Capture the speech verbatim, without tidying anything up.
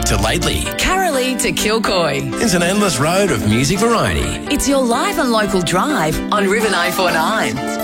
to lately. Carolee to Kilcoy. It's an endless road of music variety. It's your live and local drive on River nine four nine.